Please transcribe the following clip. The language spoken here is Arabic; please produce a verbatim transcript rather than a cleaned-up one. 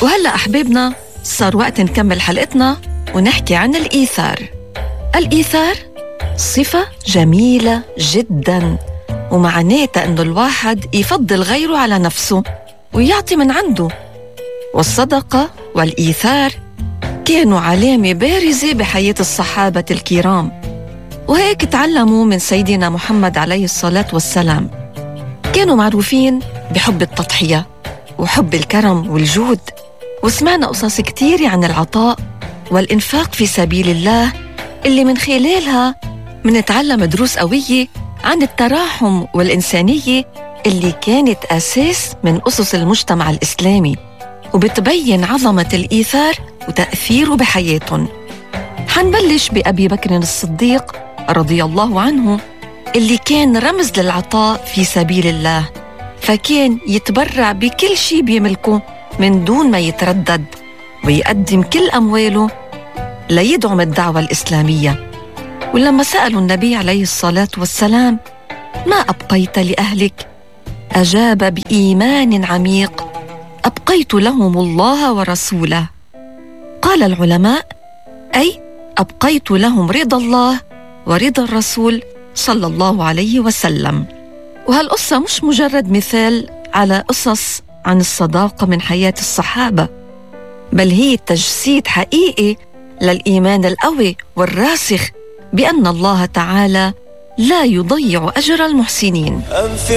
وهلأ أحبابنا صار وقت نكمل حلقتنا ونحكي عن الإيثار. الإيثار صفة جميلة جداً، ومعناتها أنه الواحد يفضل غيره على نفسه ويعطي من عنده. والصدقة والإيثار كانوا علامة بارزة بحياة الصحابة الكرام، وهيك تعلموا من سيدنا محمد عليه الصلاة والسلام. كانوا معروفين بحب التضحية وحب الكرم والجود، وسمعنا قصص كتير عن العطاء والإنفاق في سبيل الله اللي من خلالها منتعلم دروس قوية عن التراحم والإنسانية اللي كانت أساس من أسس المجتمع الإسلامي، وبتبين عظمة الإيثار وتأثيره بحياتهم. حنبلش بأبي بكر الصديق رضي الله عنه، اللي كان رمز للعطاء في سبيل الله، فكان يتبرع بكل شيء بيملكه من دون ما يتردد، ويقدم كل أمواله ليدعم الدعوة الإسلامية. ولما سألوا النبي عليه الصلاة والسلام: ما أبقيت لأهلك؟ أجاب بإيمان عميق: أبقيت لهم الله ورسوله. قال العلماء: أي أبقيت لهم رضا الله ورضا الرسول صلى الله عليه وسلم. وهالقصة مش مجرد مثال على قصص عن الصداقة من حياة الصحابة، بل هي تجسيد حقيقي للإيمان القوي والراسخ بأن الله تعالى لا يضيع أجر المحسنين.